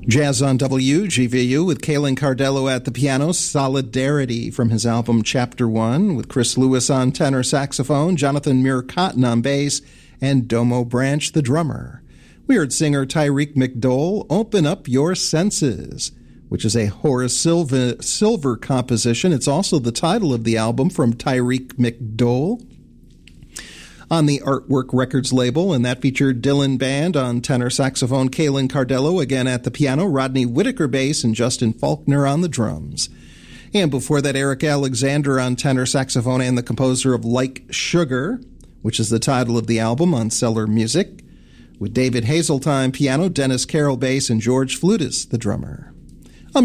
Jazz on WGVU with Kaylin Cardello at the piano, Solidarity from his album Chapter 1, with Chris Lewis on tenor saxophone, Jonathan Muir-Cotton on bass, and Domo Branch, the drummer. We heard singer Tyreek McDowell, Open Up Your Senses, which is a Horace Silver composition. It's also the title of the album from Tyreek McDowell on the Artwork Records label, and that featured Dylan Band on tenor saxophone, Kaylin Cardello again at the piano, Rodney Whitaker bass, and Justin Faulkner on the drums. And before that, Eric Alexander on tenor saxophone and the composer of Like Sugar, which is the title of the album, on Cellar Music, with David Hazeltine piano, Dennis Carroll bass, and George Flutis, the drummer.